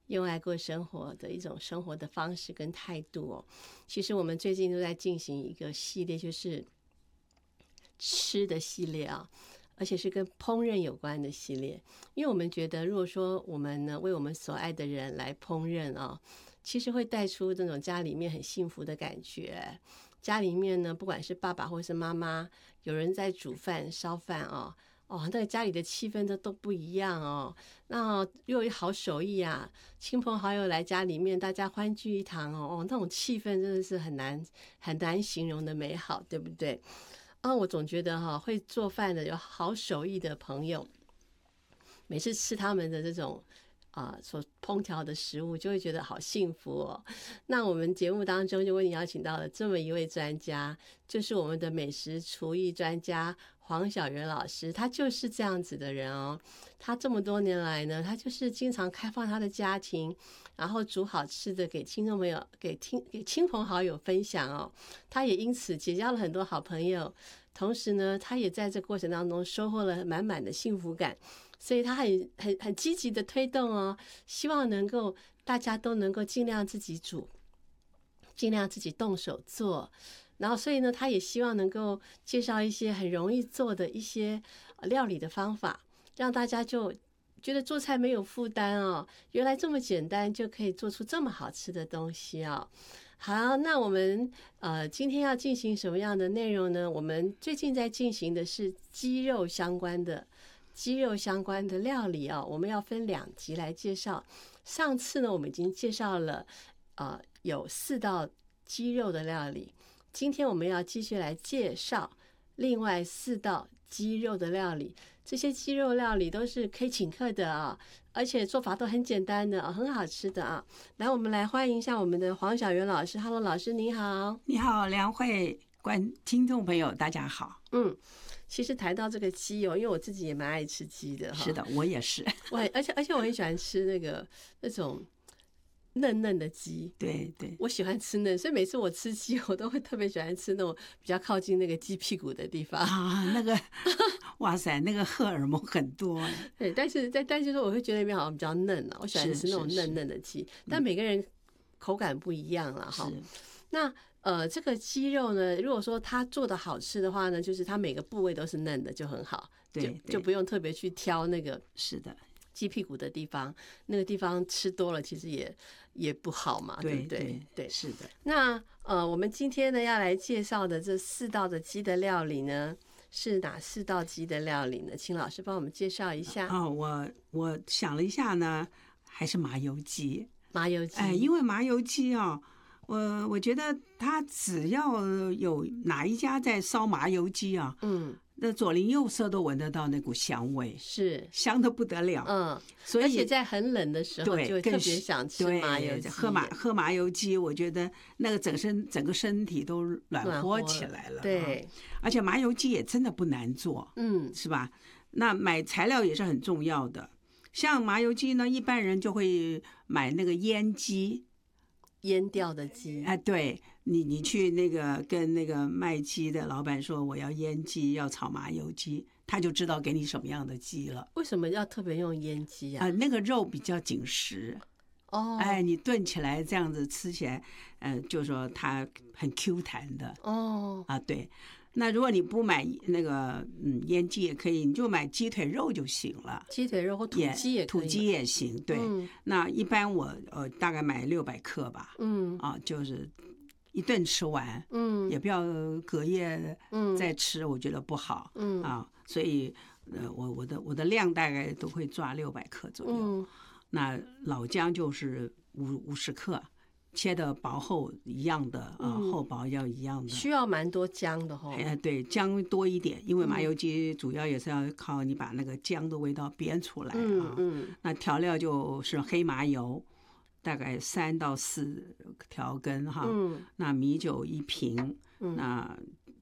用爱过生活的一种生活的方式跟态度哦。其实我们最近都在进行一个系列，就是吃的系列啊，而且是跟烹饪有关的系列。因为我们觉得，如果说我们呢为我们所爱的人来烹饪啊，其实会带出那种家里面很幸福的感觉。家里面呢，不管是爸爸或是妈妈，有人在煮饭烧饭哦，那个家里的气氛都不一样哦。那又有好手艺啊，亲朋好友来家里面，大家欢聚一堂哦，那种气氛真的是很难形容的美好，对不对？我总觉得会做饭的有好手艺的朋友，每次吃他们的这种所烹调的食物，就会觉得好幸福哦。那我们节目当中就为你邀请到了这么一位专家，就是我们的美食厨艺专家黄小媛老师。他就是这样子的人哦。他这么多年来呢，他就是经常开放他的家庭，然后煮好吃的给听众朋友、给亲朋好友分享哦。他也因此结交了很多好朋友，同时呢，他也在这过程当中收获了满满的幸福感。所以他很积极的推动哦，希望能够大家都能够尽量自己煮，尽量自己动手做。然后所以呢，他也希望能够介绍一些很容易做的一些料理的方法，让大家就觉得做菜没有负担哦，原来这么简单就可以做出这么好吃的东西哦。好，那我们今天要进行什么样的内容呢？我们最近在进行的是鸡肉相关的料理哦，我们要分2集来介绍。上次呢，我们已经介绍了有4道鸡肉的料理，今天我们要继续来介绍另外4道鸡肉的料理。这些鸡肉料理都是可以请客的啊，而且做法都很简单的，很好吃的啊。来，我们来欢迎一下我们的黄小媛老师。Hello， 老师你好。 你好，梁慧，听众朋友大家好。 其实谈到这个鸡因为我自己也蛮爱吃鸡的哈。 是的，我也是。 而且我很喜欢吃那种嫩嫩的鸡。 对对， 我喜欢吃嫩，所以每次我吃鸡，我都会特别喜欢吃那种比较靠近那个鸡屁股的地方啊。那个，哇塞，那个荷尔蒙很多。 对，但是说我会觉得那边好像比较嫩我喜欢吃那种嫩嫩的鸡，但每个人口感不一样了哈。那这个鸡肉呢，如果说它做的好吃的话呢，就是它每个部位都是嫩的，就很好，就不用特别去挑那个是的鸡屁股的地方，那个地方吃多了其实也不好嘛，对不对？对， 是的。 那我们今天呢要来介绍的这4道的鸡的料理呢，是哪4道鸡的料理呢？请老师帮我们介绍一下。 我想了一下呢，还是麻油鸡。 麻油鸡， 因为麻油鸡我觉得它只要有哪一家在烧麻油鸡那左邻右舍都闻得到那股香味， 是香得不得了。所以而且在很冷的时候就会特别想吃麻油鸡， 喝麻油鸡，我觉得那个整个身体都暖和起来了。 对， 而且麻油鸡也真的不难做，是吧？那买材料也是很重要的。像麻油鸡呢，一般人就会买那个腌鸡。 腌掉的鸡， 对，你去跟那个卖鸡的老板说我要腌鸡，要炒麻油鸡，他就知道给你什么样的鸡了。 为什么要特别用腌鸡啊？ 那个肉比较紧实你炖起来这样子吃起来，就说它很 Q 弹的对。那如果你不买那个腌鸡也可以，你就买鸡腿肉就行了。 鸡腿肉或土鸡也可以， 土鸡也行。对，那一般我大概买600克吧。就是一顿吃完。也不要隔夜再吃，我觉得不好。所以我的量大概都会抓600克左右。那老姜就是50克。切的薄厚一样的厚薄要一样的， 需要蛮多姜的对，姜多一点，因为麻油鸡主要也是要靠你把那个姜的味道煸出来那调料就是黑麻油，大概3到4条根那米酒1瓶，那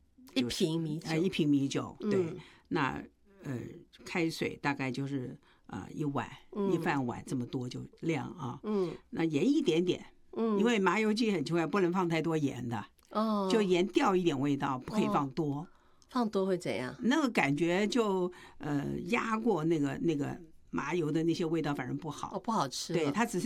1瓶米酒 ，1瓶米酒，对，那开水大概就是1碗，1饭碗这么多就量那盐一点点。因为麻油鸡很奇怪，不能放太多盐的就盐掉一点味道，不可以放多。 放多会怎样？ 那个感觉就压过那个麻油的那些味道，反正不好， 不好吃。 对，它只是